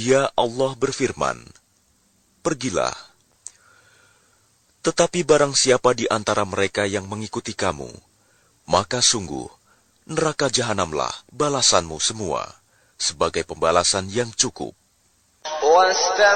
dia Allah berfirman, "Pergilah. Tetapi barang siapa di antara mereka yang mengikuti kamu, maka sungguh neraka jahanamlah balasanmu semua, sebagai pembalasan yang cukup."